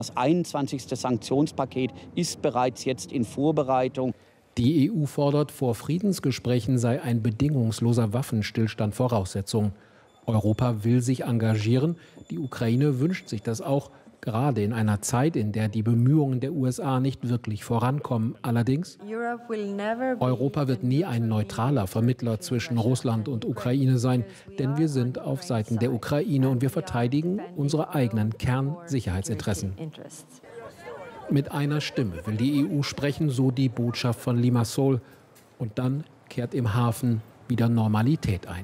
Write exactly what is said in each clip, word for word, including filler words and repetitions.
Das einundzwanzigste Sanktionspaket ist bereits jetzt in Vorbereitung. Die E U fordert, vor Friedensgesprächen sei ein bedingungsloser Waffenstillstand Voraussetzung. Europa will sich engagieren, die Ukraine wünscht sich das auch, gerade in einer Zeit, in der die Bemühungen der U S A nicht wirklich vorankommen. Allerdings, Europa wird nie ein neutraler Vermittler zwischen Russland und Ukraine sein, denn wir sind auf Seiten der Ukraine und wir verteidigen unsere eigenen Kernsicherheitsinteressen. Mit einer Stimme will die E U sprechen, so die Botschaft von Limassol. Und dann kehrt im Hafen wieder Normalität ein.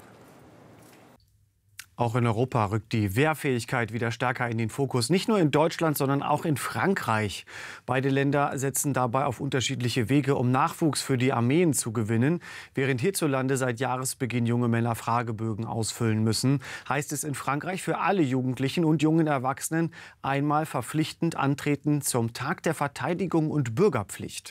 Auch in Europa rückt die Wehrfähigkeit wieder stärker in den Fokus. Nicht nur in Deutschland, sondern auch in Frankreich. Beide Länder setzen dabei auf unterschiedliche Wege, um Nachwuchs für die Armeen zu gewinnen. Während hierzulande seit Jahresbeginn junge Männer Fragebögen ausfüllen müssen, heißt es in Frankreich für alle Jugendlichen und jungen Erwachsenen einmal verpflichtend antreten zum Tag der Verteidigung und Bürgerpflicht.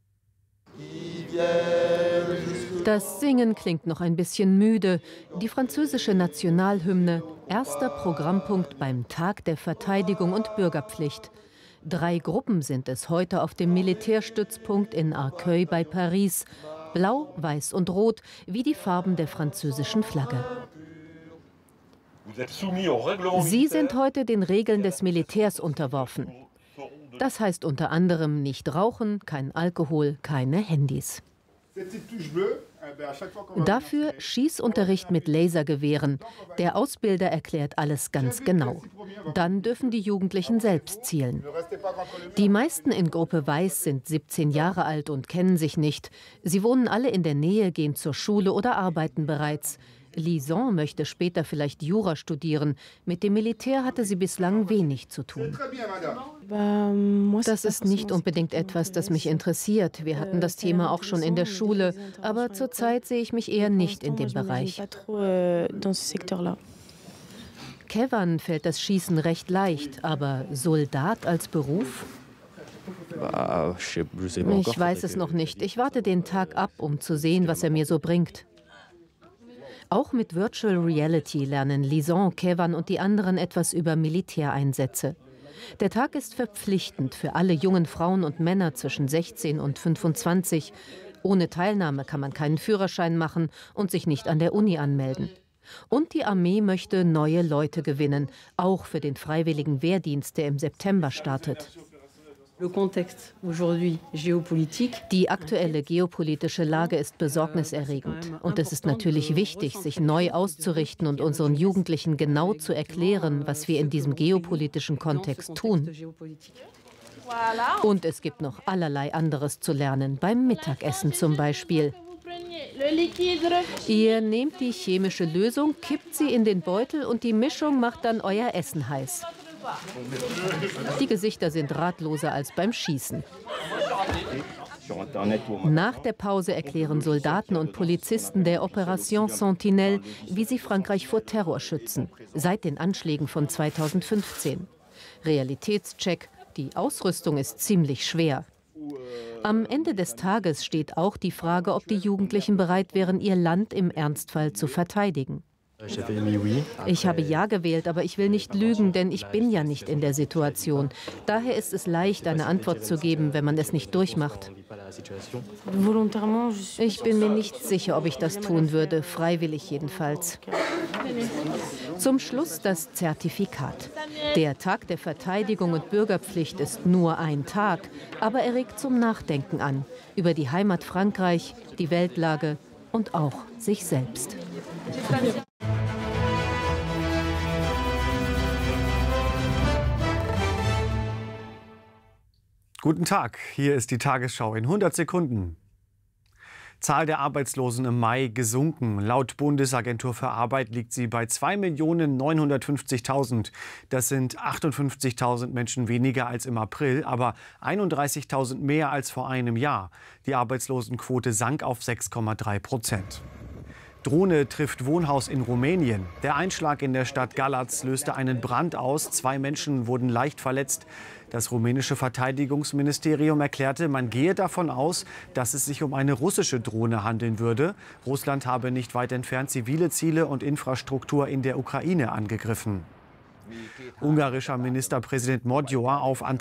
Das Singen klingt noch ein bisschen müde. Die französische Nationalhymne, erster Programmpunkt beim Tag der Verteidigung und Bürgerpflicht. Drei Gruppen sind es heute auf dem Militärstützpunkt in Arcueil bei Paris. Blau, Weiß und Rot, wie die Farben der französischen Flagge. Sie sind heute den Regeln des Militärs unterworfen. Das heißt unter anderem nicht rauchen, kein Alkohol, keine Handys. Dafür Schießunterricht mit Lasergewehren. Der Ausbilder erklärt alles ganz genau. Dann dürfen die Jugendlichen selbst zielen. Die meisten in Gruppe Weiß sind siebzehn Jahre alt und kennen sich nicht. Sie wohnen alle in der Nähe, gehen zur Schule oder arbeiten bereits. Lison möchte später vielleicht Jura studieren. Mit dem Militär hatte sie bislang wenig zu tun. Das ist nicht unbedingt etwas, das mich interessiert. Wir hatten das Thema auch schon in der Schule. Aber zurzeit sehe ich mich eher nicht in dem Bereich. Kevan fällt das Schießen recht leicht. Aber Soldat als Beruf? Ich weiß es noch nicht. Ich warte den Tag ab, um zu sehen, was er mir so bringt. Auch mit Virtual Reality lernen Lison, Kevan und die anderen etwas über Militäreinsätze. Der Tag ist verpflichtend für alle jungen Frauen und Männer zwischen sechzehn und fünfundzwanzig. Ohne Teilnahme kann man keinen Führerschein machen und sich nicht an der Uni anmelden. Und die Armee möchte neue Leute gewinnen, auch für den freiwilligen Wehrdienst, der im September startet. Die aktuelle geopolitische Lage ist besorgniserregend. Und es ist natürlich wichtig, sich neu auszurichten und unseren Jugendlichen genau zu erklären, was wir in diesem geopolitischen Kontext tun. Und es gibt noch allerlei anderes zu lernen, beim Mittagessen zum Beispiel. Ihr nehmt die chemische Lösung, kippt sie in den Beutel und die Mischung macht dann euer Essen heiß. Die Gesichter sind ratloser als beim Schießen. Nach der Pause erklären Soldaten und Polizisten der Operation Sentinelle, wie sie Frankreich vor Terror schützen, seit den Anschlägen von zweitausendfünfzehn. Realitätscheck, die Ausrüstung ist ziemlich schwer. Am Ende des Tages steht auch die Frage, ob die Jugendlichen bereit wären, ihr Land im Ernstfall zu verteidigen. Ich habe Ja gewählt, aber ich will nicht lügen, denn ich bin ja nicht in der Situation. Daher ist es leicht, eine Antwort zu geben, wenn man es nicht durchmacht. Ich bin mir nicht sicher, ob ich das tun würde, freiwillig jedenfalls. Zum Schluss das Zertifikat. Der Tag der Verteidigung und Bürgerpflicht ist nur ein Tag, aber er regt zum Nachdenken an über die Heimat Frankreich, die Weltlage und auch sich selbst. Guten Tag, hier ist die Tagesschau in hundert Sekunden. Zahl der Arbeitslosen im Mai gesunken. Laut Bundesagentur für Arbeit liegt sie bei zwei Millionen neunhundertfünfzigtausend. Das sind achtundfünfzigtausend Menschen weniger als im April, aber einunddreißigtausend mehr als vor einem Jahr. Die Arbeitslosenquote sank auf sechs Komma drei Prozent. Drohne trifft Wohnhaus in Rumänien. Der Einschlag in der Stadt Galați löste einen Brand aus. Zwei Menschen wurden leicht verletzt. Das rumänische Verteidigungsministerium erklärte, man gehe davon aus, dass es sich um eine russische Drohne handeln würde. Russland habe nicht weit entfernt zivile Ziele und Infrastruktur in der Ukraine angegriffen. Ungarischer Ministerpräsident Magyar auf